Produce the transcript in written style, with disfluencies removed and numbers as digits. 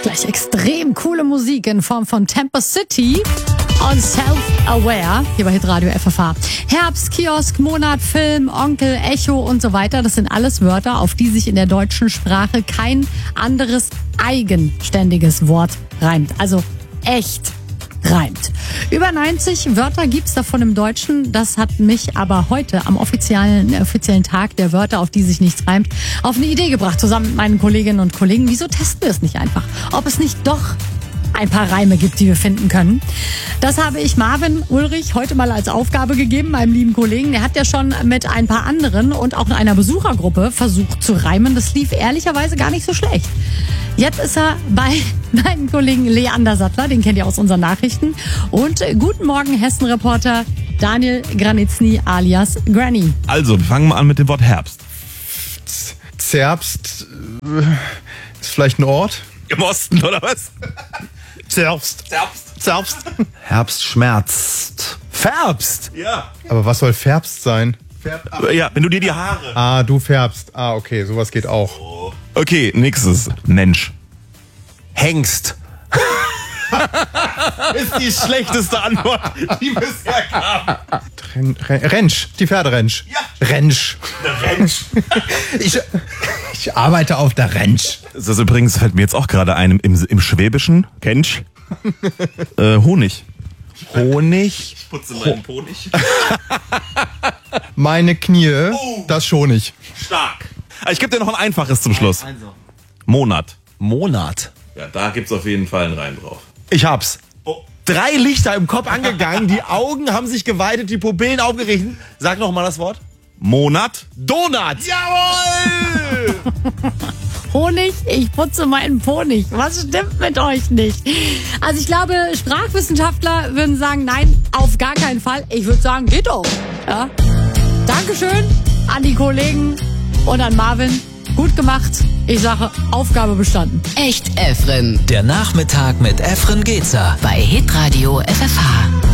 Gleich extrem coole Musik in Form von Temper City und Self-Aware hier bei Hitradio FFH. Herbst, Kiosk, Monat, Film, Onkel, Echo und so weiter. Das sind alles Wörter, auf die sich in der deutschen Sprache kein anderes eigenständiges Wort reimt. Also echt reimt. Über 90 Wörter gibt's davon im Deutschen. Das hat mich aber heute am offiziellen Tag der Wörter, auf die sich nichts reimt, auf eine Idee gebracht, zusammen mit meinen Kolleginnen und Kollegen. Wieso testen wir es nicht einfach? Ob es nicht doch ein paar Reime gibt, die wir finden können. Das habe ich Marvin Ulrich heute mal als Aufgabe gegeben, meinem lieben Kollegen. Der hat ja schon mit ein paar anderen und auch in einer Besuchergruppe versucht zu reimen. Das lief ehrlicherweise gar nicht so schlecht. Jetzt ist er bei meinem Kollegen Leander Sattler, den kennt ihr aus unseren Nachrichten. Und guten Morgen, Hessen-Reporter Daniel Granitzny alias Granny. Also, wir fangen mal an mit dem Wort Herbst. Zerbst ist vielleicht ein Ort? Im Osten, oder was? Zerbst. Herbst schmerzt. Färbst. Ja. Aber was soll Färbst sein? Ja, wenn du dir die Haare... Ah, du färbst. Ah, okay, sowas geht auch. Okay, nächstes. Mensch. Hengst. Ist die schlechteste Antwort, die bisher kam. Rentsch, die Pferderentsch. Ja. Rentsch. Der Mensch. Ich arbeite auf der Rentsch. Das ist übrigens, fällt mir jetzt auch gerade ein, im Schwäbischen, Kensch, Honig. Honig. Ich putze meinen Po nicht. Meine Knie, das schon ich. Stark. Ich gebe dir noch ein einfaches zum Schluss. Monat. Monat. Ja, da gibt's auf jeden Fall einen Reim drauf. Ich hab's. Oh. 3 Lichter im Kopf angegangen, die Augen haben sich geweitet, die Pupillen aufgerichtet. Sag noch mal das Wort. Monat. Donut. Jawohl! Honig, ich putze meinen Po nicht. Was stimmt mit euch nicht? Also ich glaube, Sprachwissenschaftler würden sagen, nein, auf gar keinen Fall. Ich würde sagen, geht doch. Ja? Dankeschön an die Kollegen und an Marvin. Gut gemacht. Ich sage, Aufgabe bestanden. Echt Efren. Der Nachmittag mit Efren Gezer. Bei Hitradio FFH.